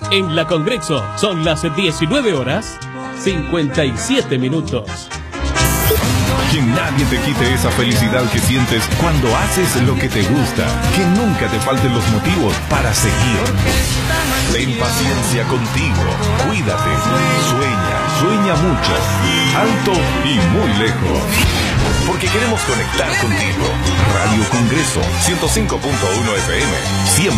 En la Congreso son las 19:57. Que nadie te quite esa felicidad que sientes cuando haces lo que te gusta. Que nunca te falten los motivos para seguir. Ten paciencia contigo. Cuídate. Sueña mucho. Alto y muy lejos. Porque queremos conectar contigo. Radio Congreso 105.1 FM. Siempre